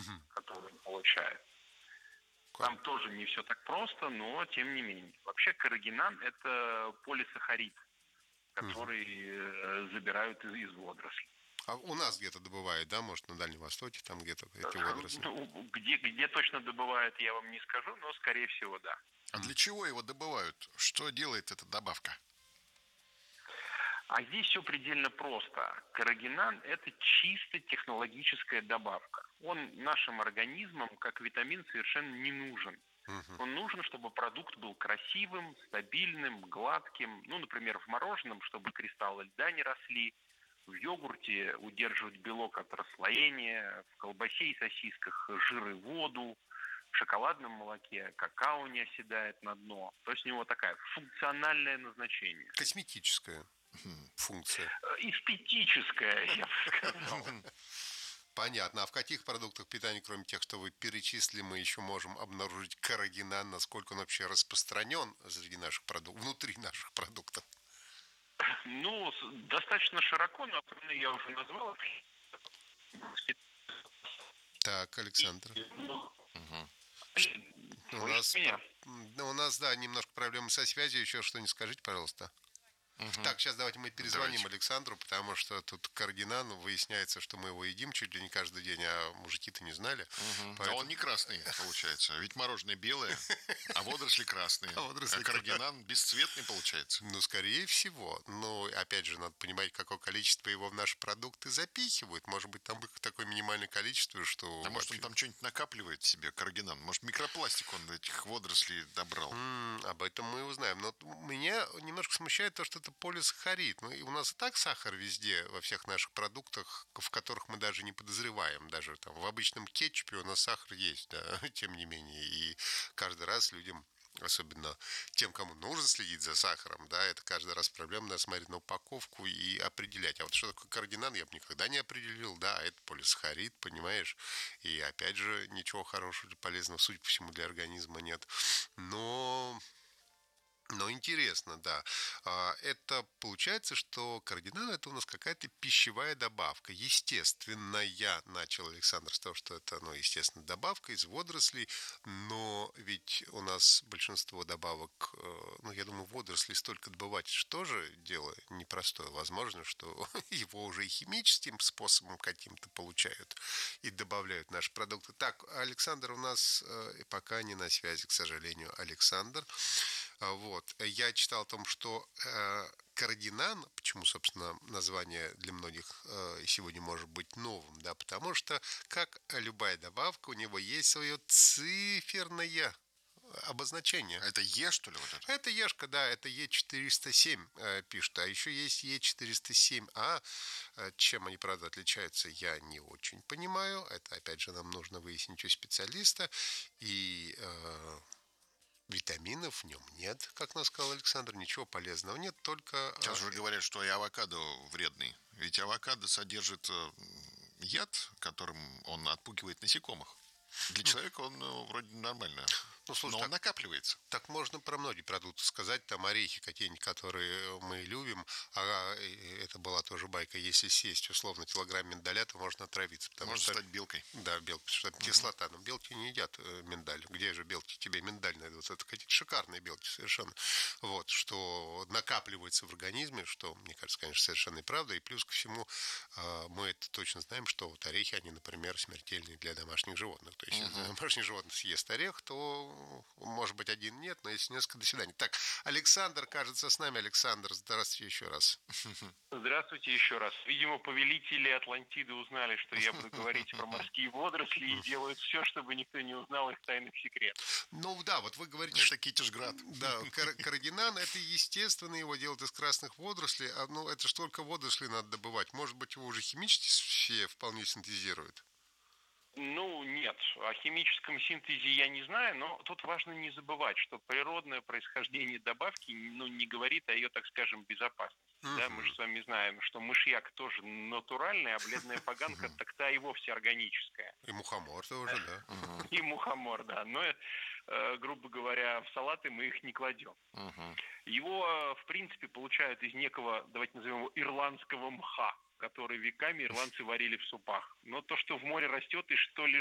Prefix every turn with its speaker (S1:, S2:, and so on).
S1: который он получает. Там тоже не все так просто, но тем не менее. Вообще каррагинан – это полисахарид, который забирают из водорослей.
S2: А у нас где-то добывают, да, может, на Дальнем Востоке, там где-то эти водоросли?
S1: Ну, где точно добывают, я вам не скажу, но, скорее всего, да.
S3: А для чего его добывают? Что делает эта добавка?
S1: А здесь все предельно просто. Каррагинан – это чисто технологическая добавка. Он нашим организмам, как витамин, совершенно не нужен. Он нужен, чтобы продукт был красивым, стабильным, гладким. Ну, например, в мороженом, чтобы кристаллы льда не росли. В йогурте удерживать белок от расслоения. В колбасе и сосисках жир и воду. В шоколадном молоке какао не оседает на дно. То есть у него такая функциональное назначение.
S2: Косметическая функция.
S1: Эстетическая, я бы сказал.
S2: Понятно. А в каких продуктах питания, кроме тех, что вы перечислили, мы еще можем обнаружить каррагинан? Насколько он вообще распространен среди наших продуктов, внутри наших продуктов?
S1: Ну, достаточно широко, но я уже назвал.
S2: Так, Александр. У нас, да, немножко проблемы со связью. Еще что-нибудь скажите, пожалуйста. Так, сейчас давайте мы перезвоним Александру, потому что тут каррагинан, выясняется, что мы его едим чуть ли не каждый день, а мужики-то не знали.
S3: Поэтому... А он не красный, получается. Ведь мороженое белое, а водоросли красные. А каррагинан бесцветный, получается.
S2: Ну, скорее всего. Но, опять же, надо понимать, какое количество его в наши продукты запихивают. Может быть, там такое минимальное количество, что...
S3: А может, он там что-нибудь накапливает в себе, каррагинан? Может, микропластик он этих водорослей добрал?
S2: Об этом мы узнаем. Но меня немножко смущает то, что это полисахарид. Ну, и у нас и так сахар везде, во всех наших продуктах, в которых мы даже не подозреваем. Даже там в обычном кетчупе у нас сахар есть, да, тем не менее. И каждый раз людям, особенно тем, кому нужно следить за сахаром, да, это каждый раз проблема, надо смотреть на упаковку и определять. А вот что такое каррагинан, я бы никогда не определил, да, это полисахарид, понимаешь, и опять же, ничего хорошего, полезного, судя по всему, для организма нет. Но интересно, да. Это получается, что каррагинан – это у нас какая-то пищевая добавка, естественная, начал Александр с того, что это, естественно, добавка из водорослей, но ведь у нас большинство добавок, я думаю, водорослей столько добывать, что же дело непростое. Возможно, что его уже и химическим способом каким-то получают и добавляют в наши продукты. Так, Александр у нас пока не на связи, к сожалению, Александр. Вот. Я читал о том, что каррагинан, почему, собственно, название для многих сегодня может быть новым, да, потому что, как любая добавка, у него есть свое циферное обозначение.
S3: Это Е, что ли, вот это?
S2: Это Ешка, да, это Е407 пишут. А еще есть Е407А. Чем они, правда, отличаются, я не очень понимаю. Это, опять же, нам нужно выяснить у специалиста. И... витаминов в нем нет, как нам сказал Александр, ничего полезного нет, только...
S3: Сейчас уже говорят, что и авокадо вредный. Ведь авокадо содержит яд, которым он отпугивает насекомых. Для человека он вроде нормально.
S2: Слушай,
S3: но он накапливается.
S2: Так можно про многие продукты сказать. Там орехи какие-нибудь, которые мы любим. А это была тоже байка. Если съесть условно килограмм миндаля, то можно отравиться.
S3: Можно стать белкой.
S2: Да, белкой, потому что там кислота. Но белки не едят миндаль. Где же белки тебе миндаль найдут? Это какие-то шикарные белки совершенно. Вот, что накапливается в организме, что, мне кажется, конечно, совершенно правда. И плюс ко всему, мы это точно знаем, что вот орехи, они, например, смертельные для домашних животных. То есть, если домашний животное съест орех, то может быть, один нет, но если несколько, до свидания. Так, Александр, кажется, с нами. Александр, здравствуйте еще раз.
S1: Здравствуйте еще раз. Видимо, повелители Атлантиды узнали, что я буду говорить про морские водоросли и делают все, чтобы никто не узнал их тайных секретов.
S2: Ну да, вот вы говорите,
S3: что Китежград.
S2: Да, каррагинан, это естественно, его делают из красных водорослей, это ж только водоросли надо добывать. Может быть, его уже химически все вполне синтезируют?
S1: Нет, о химическом синтезе я не знаю, но тут важно не забывать, что природное происхождение добавки, не говорит о ее, так скажем, безопасности. Да, мы же с вами знаем, что мышьяк тоже натуральный, а бледная поганка так-то и вовсе органическая.
S2: И мухомор тоже, да.
S1: И мухомор, да. Но, грубо говоря, в салаты мы их не кладем. Его, в принципе, получают из некого, давайте назовем его, ирландского мха, который веками ирландцы варили в супах. Но то, что в море растет и что лежит